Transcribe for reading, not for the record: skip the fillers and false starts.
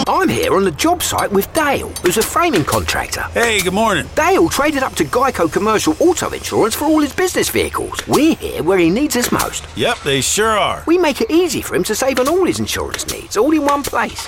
I'm here on the job site with Dale, who's a framing contractor. Hey, good morning. Dale traded up to Geico Commercial Auto Insurance for all his business vehicles. We're here where he needs us most. Yep, they sure are. We make it easy for him to save on all his insurance needs, all in one place.